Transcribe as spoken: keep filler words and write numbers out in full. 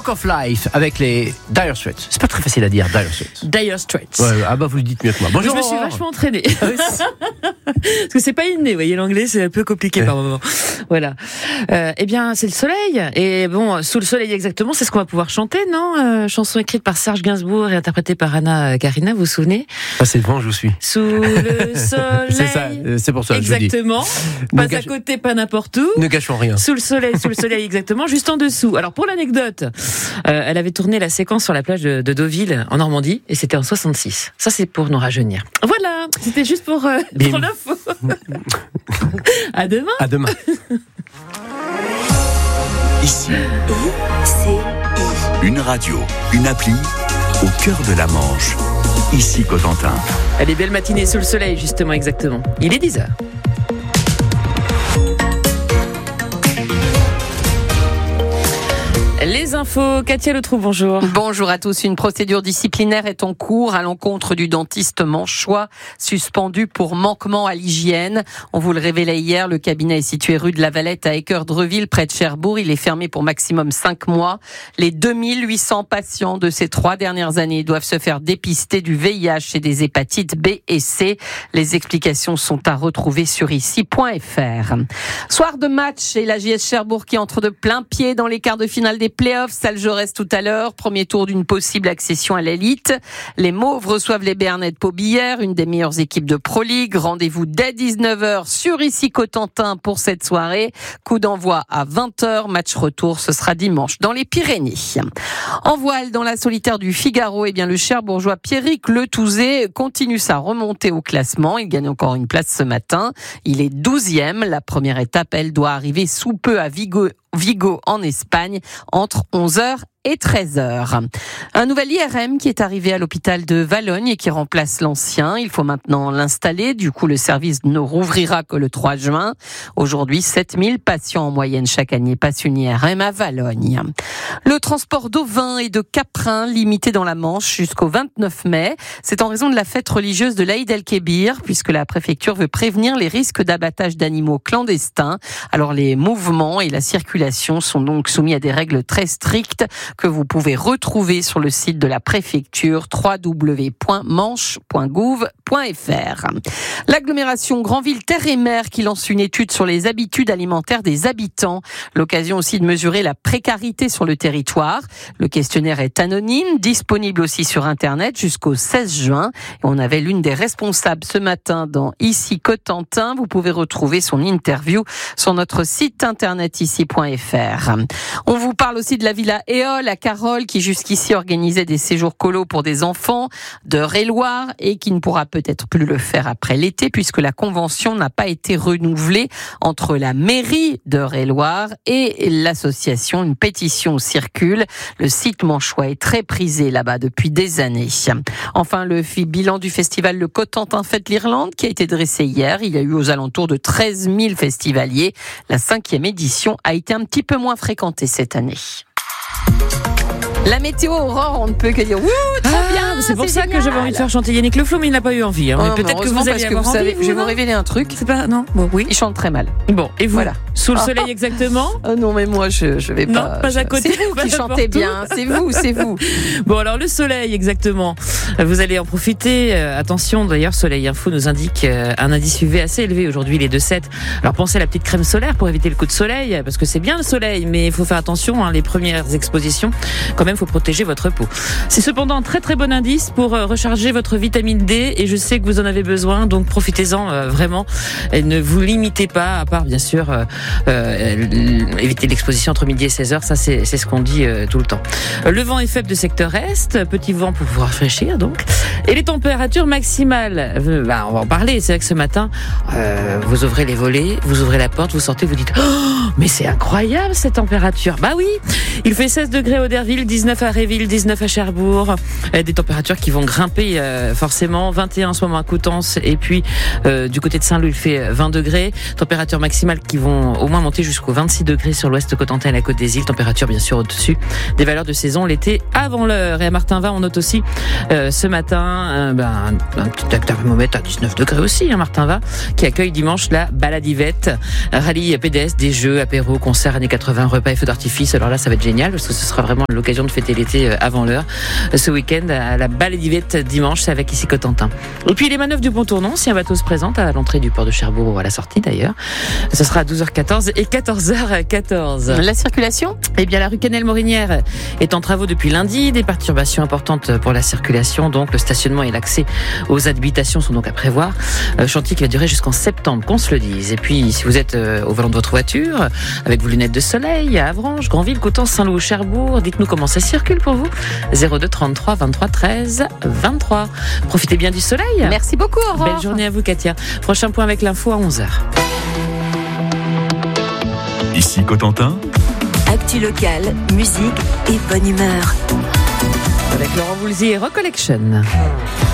Walk of Life avec les Dire Straits. C'est pas très facile à dire, Dire Straits. Dire Straits. Ouais, ah bah vous le dites mieux que moi. Bonjour. Je me suis vachement entraînée. Parce que c'est pas inné, vous voyez, l'anglais c'est un peu compliqué ouais. par moment. Voilà. Euh, eh bien, c'est le soleil. Et bon, sous le soleil exactement, c'est ce qu'on va pouvoir chanter, non euh, Chanson écrite par Serge Gainsbourg et interprétée par Anna Karina, vous vous souvenez? Ah, c'est le vent, je vous suis. Sous le soleil. C'est ça, c'est pour ça que exactement. je vous dis. Pas ne à gâche... côté, pas n'importe où. Ne gâchons rien. Sous le soleil, sous le soleil exactement, juste en dessous. Alors pour l'anecdote, euh, elle avait tourné la séquence sur la plage de, de Deauville en Normandie et c'était en soixante-six. Ça c'est pour nous rajeunir. Voilà, c'était juste pour, euh, pour l'info. À demain. À demain. Ici, c'est une radio, une appli au cœur de la Manche. Ici Cotentin. Elle est belle matinée sous le soleil, justement, exactement. Il est dix heures. Les infos, Katia Letrou, bonjour. Bonjour à tous. Une procédure disciplinaire est en cours à l'encontre du dentiste manchois, suspendu pour manquement à l'hygiène. On vous le révélait hier, le cabinet est situé rue de la Valette à Équeurdreville, près de Cherbourg. Il est fermé pour maximum cinq mois. Les deux mille huit cents patients de ces trois dernières années doivent se faire dépister du V I H et des hépatites B et C. Les explications sont à retrouver sur ici point f r. Soir de match et la J S Cherbourg qui entre de plein pied dans les quarts de finale des playoffs, Salle Jaurès tout à l'heure, premier tour d'une possible accession à l'élite. Les Mauves reçoivent les Béarnais de Pobillère, une des meilleures équipes de Pro League. Rendez-vous dès dix-neuf heures sur ici Cotentin pour cette soirée. Coup d'envoi à vingt heures, match retour, ce sera dimanche dans les Pyrénées. En voile, dans la solitaire du Figaro, eh bien le Cherbourgeois Pierrick Le Touzé continue sa remontée au classement. Il gagne encore une place ce matin. Il est douzième. La première étape, elle doit arriver sous peu à Vigo. Vigo en Espagne entre onze heures et treize heures. Un nouvel I R M qui est arrivé à l'hôpital de Valognes et qui remplace l'ancien. Il faut maintenant l'installer. Du coup, le service ne rouvrira que le trois juin. Aujourd'hui, sept mille patients en moyenne chaque année passent une I R M à Valognes. Le transport d'ovins et de caprins limité dans la Manche jusqu'au vingt-neuf mai. C'est en raison de la fête religieuse de l'Aïd el-Kébir, puisque la préfecture veut prévenir les risques d'abattage d'animaux clandestins. Alors, les mouvements et la circulation sont donc soumis à des règles très strictes que vous pouvez retrouver sur le site de la préfecture w w w point manche point gouv point f r. L'agglomération Granville Terre et Mer qui lance une étude sur les habitudes alimentaires des habitants. L'occasion aussi de mesurer la précarité sur le territoire. Le questionnaire est anonyme, disponible aussi sur Internet jusqu'au seize juin. Et on avait l'une des responsables ce matin dans Ici Cotentin. Vous pouvez retrouver son interview sur notre site internet ici point f r. On vous parle aussi de la Villa Éole à Carole qui jusqu'ici organisait des séjours colos pour des enfants d'Eure-et-Loir et qui ne pourra peut-être plus le faire après l'été puisque la convention n'a pas été renouvelée entre la mairie d'Eure-et-Loir et l'association. Une pétition circule. Le site manchois est très prisé là-bas depuis des années. Enfin, le bilan du festival Le Cotentin Fête l'Irlande qui a été dressé hier. Il y a eu aux alentours de treize mille festivaliers. La cinquième édition a été un petit peu moins fréquentée cette année. La météo, Aurore, on ne peut que dire ouh, trop ah, bien. C'est pour c'est ça génial. Que j'avais envie de faire chanter Yannick Le Flow, mais il n'a pas eu envie. Hein. Oh, mais peut-être que vous allez parce avoir que vous envie, savez, vous, je vais vous non révéler un truc. C'est pas non. Bon, oui. Il chante très mal. Bon, et vous voilà. Sous le soleil exactement. Oh non, mais moi je je vais pas. Non, pas à côté. C'est vous qui chantez bien. C'est vous, c'est vous. Bon, alors le soleil exactement. Vous allez en profiter. Euh, attention, d'ailleurs, Soleil Info nous indique euh, un indice U V assez élevé aujourd'hui, il est de sept. Alors pensez à la petite crème solaire pour éviter le coup de soleil, parce que c'est bien le soleil, mais il faut faire attention. Hein, les premières expositions, quand même, faut protéger votre peau. C'est cependant un très très bon indice pour euh, recharger votre vitamine D, et je sais que vous en avez besoin, donc profitez-en euh, vraiment. Et ne vous limitez pas, à part bien sûr euh, euh, éviter l'exposition entre midi et seize heures. Ça c'est, c'est ce qu'on dit euh, tout le temps. Le vent est faible de secteur est, petit vent pour vous rafraîchir donc. Et les températures maximales, euh, bah, on va en parler. C'est vrai que ce matin, euh, vous ouvrez les volets, vous ouvrez la porte, vous sortez, vous dites oh, mais c'est incroyable cette température. Bah oui, il fait seize degrés à Auderville, dix-neuf dix-neuf à Réville, dix-neuf à Cherbourg. Euh, des températures qui vont grimper euh, forcément. vingt et un en ce moment à Coutances. Et puis euh, du côté de Saint-Loup, il fait vingt degrés. Températures maximales qui vont au moins monter jusqu'aux vingt-six degrés sur l'ouest Cotentin et la Côte des Îles. Température bien sûr au-dessus des valeurs de saison l'été avant l'heure. Et à Martinvin, on note aussi euh, ce matin euh, ben, un, un petit thermomètre à dix-neuf degrés aussi, hein, Martinvin, qui accueille dimanche la baladivette. Rallye P D S, des jeux, apéros, concerts années quatre-vingts, repas et feux d'artifice. Alors là, ça va être génial parce que ce sera vraiment l'occasion de fêter l'été avant l'heure. Ce week-end, à la baladivette dimanche, c'est avec ici Cotentin. Et puis les manœuvres du pont tournant, si un bateau se présente à l'entrée du port de Cherbourg ou à la sortie d'ailleurs. Ce sera à douze heures quatorze et quatorze heures quatorze. La circulation ? Eh bien, la rue Canel-Morinière est en travaux depuis lundi. Des perturbations importantes pour la circulation. Donc, le stationnement et l'accès aux habitations sont donc à prévoir. Euh, chantier qui va durer jusqu'en septembre, qu'on se le dise. Et puis, si vous êtes euh, au volant de votre voiture, avec vos lunettes de soleil, à Avranches, Granville, Coutances, Saint-Loup, Cherbourg, dites-nous comment ça circule pour vous. zéro deux trente-trois vingt-trois treize vingt-trois. Profitez bien du soleil. Merci beaucoup, Aurore. Belle journée à vous, Katia. Prochain point avec l'info à onze heures. Ici Cotentin. Actu locale, musique et bonne humeur. Avec Laurent Voulzy et Recollection.